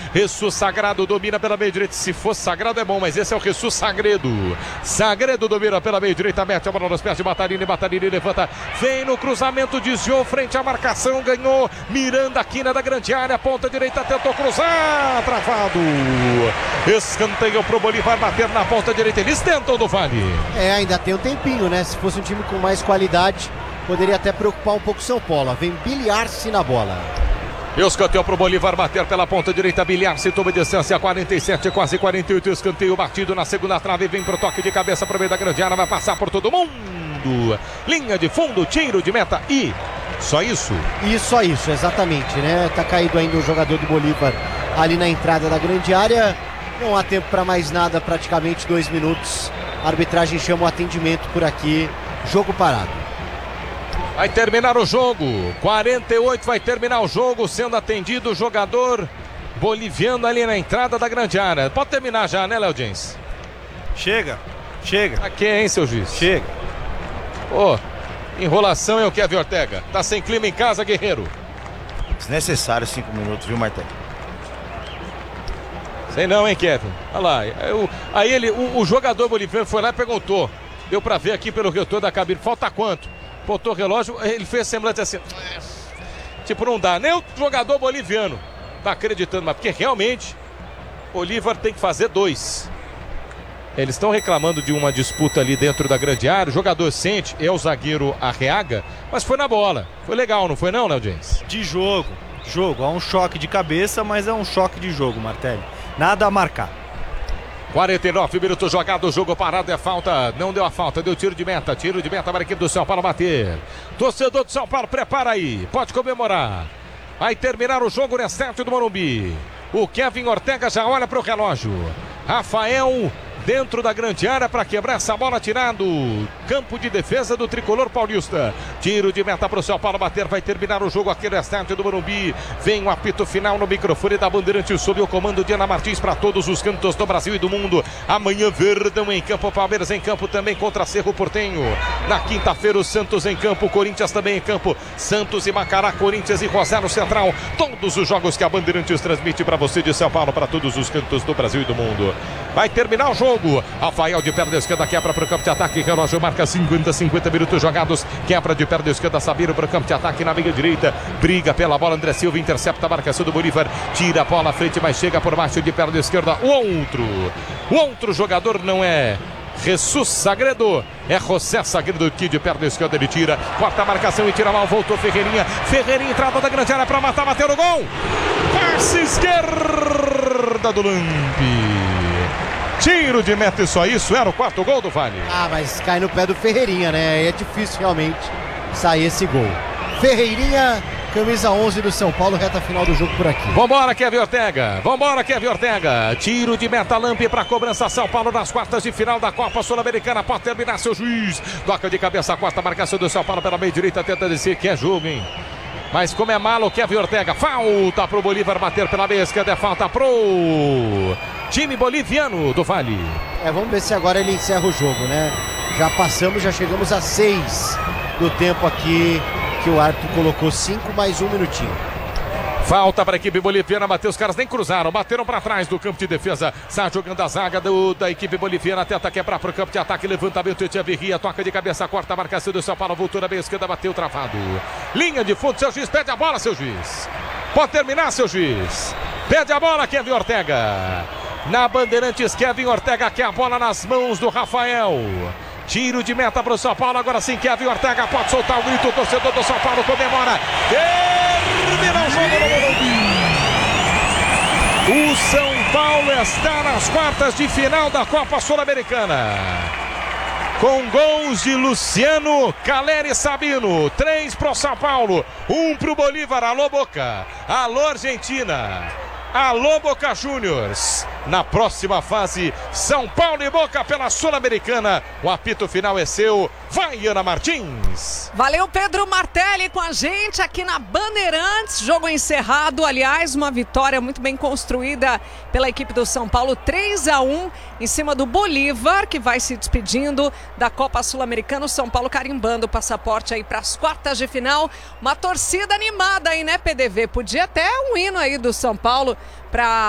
Jesus Sagrado domina pela meia direita. Se fosse Sagrado é bom, mas esse é o Jesus Sagredo. Sagredo domina pela meia direita, mete a bola nos pés de Battarini. Battarini levanta, vem no cruzamento, desviou frente à marcação, ganhou. Miranda, quina da grande área, ponta direita, tentou cruzar, travado. Escanteio pro Bolívar bater na ponta direita. Eles tentam do Vale. Ainda tem um tempinho, né? Se fosse um time com mais qualidade, poderia até preocupar um pouco o São Paulo. Vem bilhar-se na bola. Escanteio pro Bolívar bater pela ponta direita, bilhar-se, toma distância, 47, quase 48, escanteio batido na segunda trave, vem pro toque de cabeça pro meio da grande área, vai passar por todo mundo. Linha de fundo, tiro de meta e só isso? E só isso, exatamente, né? Tá caído ainda o jogador do Bolívar ali na entrada da grande área. Não há tempo para mais nada, praticamente 2 minutos. A arbitragem chama o atendimento por aqui. Jogo parado. Vai terminar o jogo. 48 vai terminar o jogo, sendo atendido o jogador boliviano ali na entrada da grande área. Pode terminar já, né, Léo Jens? Chega. Aqui, hein, seu juiz? Chega. Ô, enrolação é o Kevin Ortega. Tá sem clima em casa, guerreiro. Desnecessário 5 minutos, viu, Martelo? Sei não, hein, Kevin? Olha lá. Aí o jogador boliviano foi lá e perguntou. Deu pra ver aqui pelo retorno da cabine. Falta quanto? Botou o relógio, ele fez semblante assim. Tipo, não dá. Nem o jogador boliviano tá acreditando, mas porque realmente Bolívar tem que fazer 2. Eles estão reclamando de uma disputa ali dentro da grande área. O jogador sente, é o zagueiro Arreaga, mas foi na bola. Foi legal, não foi não, Léo Jens? De jogo. Há um choque de cabeça, mas é um choque de jogo, Martelli. Nada a marcar. 49 minutos jogado, jogo parado, é falta, não deu a falta, deu tiro de meta para a equipe do São Paulo bater. Torcedor do São Paulo, prepara aí, pode comemorar. Vai terminar o jogo no estádio do Morumbi. O Kevin Ortega já olha para o relógio. Rafael dentro da grande área para quebrar essa bola, tirado. Campo de defesa do tricolor paulista. Tiro de meta para o São Paulo bater. Vai terminar o jogo aqui no estádio do Morumbi. Vem o apito final no microfone da Bandeirante sob o comando de Ana Martins para todos os cantos do Brasil e do mundo. Amanhã, Verdão em campo, Palmeiras em campo também contra Cerro Porteño. Na quinta-feira, o Santos em campo, Corinthians também em campo. Santos e Macará, Corinthians e Rosário Central. Todos os jogos que a Bandeirantes transmite para você de São Paulo, para todos os cantos do Brasil e do mundo. Vai terminar o jogo. Rafael de perna esquerda, quebra para o campo de ataque. Relógio marca 50 minutos jogados. Quebra de perna esquerda, Sabino para o campo de ataque na meia direita. Briga pela bola, André Silva intercepta a marcação do Bolívar. Tira a bola à frente, mas chega por baixo de perna esquerda. O outro jogador não é Jesus Sagredo, é José Sagredo que de perna esquerda ele tira. Corta a marcação e tira mal, voltou Ferreirinha. Ferreirinha, entrada da grande área para matar, bateu no gol. Passe esquerda do Lampi. Tiro de meta e só isso, era o 4º gol do Vale. Mas cai no pé do Ferreirinha, né? É difícil realmente sair esse gol. Ferreirinha, camisa 11 do São Paulo, reta final do jogo por aqui. Vambora, Kevin Ortega. Tiro de meta, Lampi para cobrança. São Paulo nas quartas de final da Copa Sul-Americana. Pode terminar, seu juiz. Toca de cabeça, quarta marcação do São Paulo pela meia direita, tenta descer, que é jogo, hein? Mas como é malo o Kevin Ortega, falta pro Bolívar bater pela meia esquerda, é falta pro time boliviano do Vale. Vamos ver se agora ele encerra o jogo, né? Já chegamos a 6 do tempo aqui que o árbitro colocou. 5 mais 1 minutinho. Falta para a equipe boliviana bater, os caras nem cruzaram, bateram para trás do campo de defesa. Sai jogando a zaga da equipe boliviana, tenta quebrar para o campo de ataque, levantamento de Echeverria, toca de cabeça, corta a marcação do São Paulo, voltou na meia esquerda, bateu travado. Linha de fundo, seu juiz, pede a bola, seu juiz. Pode terminar, seu juiz. Pede a bola, Kevin Ortega. Na Bandeirantes, Kevin Ortega quer a bola nas mãos do Rafael. Tiro de meta para o São Paulo, agora sim Kevin Ortega pode soltar o grito, o torcedor do São Paulo comemora. Termina o jogo no Morumbi. O São Paulo está nas quartas de final da Copa Sul-Americana. Com gols de Luciano, Caleri e Sabino. 3 para o São Paulo, 1 para o Bolívar. Alô Boca, alô Argentina, alô Boca Juniors. Na próxima fase, São Paulo e Boca pela Sul-Americana. O apito final é seu. Vai, Ana Martins. Valeu, Pedro Martelli, com a gente aqui na Bandeirantes. Jogo encerrado, aliás, uma vitória muito bem construída pela equipe do São Paulo. 3-1 em cima do Bolívar, que vai se despedindo da Copa Sul-Americana. O São Paulo carimbando o passaporte aí para as quartas de final. Uma torcida animada aí, né, PDV? Podia até um hino aí do São Paulo para